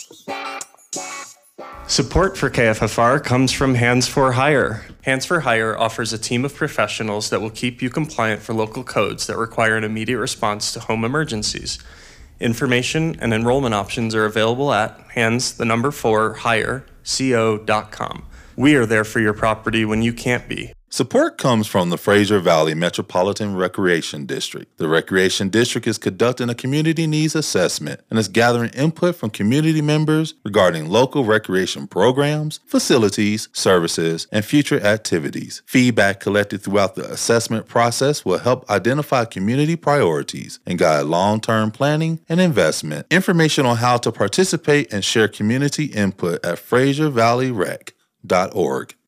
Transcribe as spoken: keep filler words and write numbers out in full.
Support for K F F R comes from Hands for Hire. Hands for Hire offers a team of professionals that will keep you compliant for local codes that require an immediate response to home emergencies. Information and enrollment options are available at hands, the number four, hire, co dot com. We are there for your property when you can't be. Support comes from the Fraser Valley Metropolitan Recreation District. The Recreation District is conducting a community needs assessment and is gathering input from community members regarding local recreation programs, facilities, services, and future activities. Feedback collected throughout the assessment process will help identify community priorities and guide long-term planning and investment. Information on how to participate and share community input at fraser valley rec dot org.